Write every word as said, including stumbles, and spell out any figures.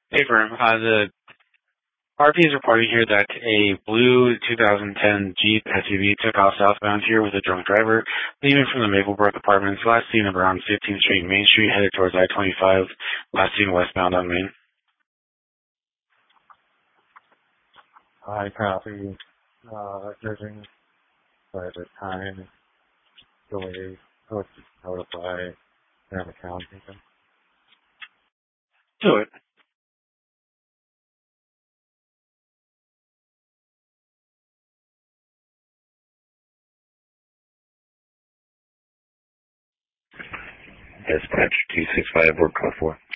Hey, Vern. Uh, the R P is reporting here that a blue two thousand ten Jeep S U V took off southbound here with a drunk driver, leaving from the Maplebrook Apartments, last seen around fifteenth Street, Main Street, headed towards I twenty-five, last seen westbound on Main. I copy. Uh, judging by the time, delay, I would notify Graham County. Do it. Dispatch two six five, work code four.